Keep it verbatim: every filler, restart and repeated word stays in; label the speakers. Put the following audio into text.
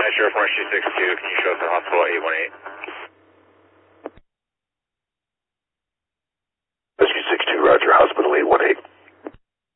Speaker 1: Metro four two six two, can you show up to hospital eight one eight?